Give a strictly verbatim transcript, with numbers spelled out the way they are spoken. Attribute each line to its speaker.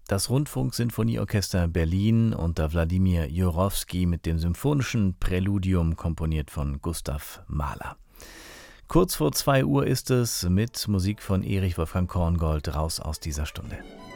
Speaker 1: das Rundfunksinfonieorchester Berlin unter Wladimir Jurowski mit dem symphonischen Präludium, komponiert von Gustav Mahler. Kurz vor zwei Uhr ist es mit Musik von Erich Wolfgang Korngold raus aus dieser Stunde.